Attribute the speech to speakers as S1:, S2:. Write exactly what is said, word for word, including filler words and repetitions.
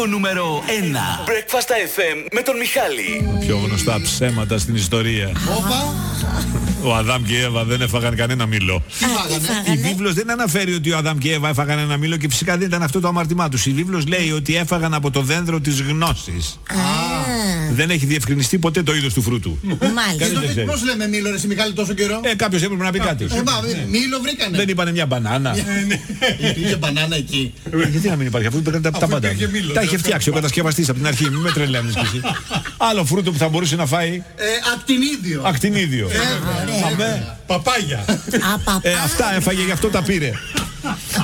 S1: Νούμερο ένα. Breakfast εφ εμ με τον Μιχάλη.
S2: Πιο γνωστά ψέματα στην ιστορία.
S3: Όπα.
S2: Ο Αδάμ και η Εύα δεν έφαγαν κανένα μήλο. Η βίβλος δεν αναφέρει ότι ο Αδάμ και η Εύα έφαγαν ένα μήλο και φυσικά δεν ήταν αυτό το αμάρτημά τους. Η βίβλος λέει ότι έφαγαν από το δέντρο της γνώσης. Δεν έχει διευκρινιστεί ποτέ το είδος του φρούτου.
S4: Μάλιστα.
S3: Πώς λέμε μήλο, ρε Μιχάλη, τόσο καιρό?
S2: Ε, κάποιος έπρεπε να πει κάτι.
S3: Ε, μα, μήλο βρήκανε.
S2: Δεν είπανε μια μπανάνα.
S3: Υπήρχε μπανάνα εκεί.
S2: Γιατί να μην υπάρχει, αφού υπήρχαν τα πάντα. Τα είχε φτιάξει ο κατασκευαστής από την αρχή. Μην με τρελαίνεις κι εσύ. Άλλο φρούτο που θα μπορούσε να φάει.
S3: Ακτινίδιο.
S2: Ακτινίδιο.
S3: Παπάγια.
S2: Ε, αυτά έφαγε, γι' αυτό τα πήρε.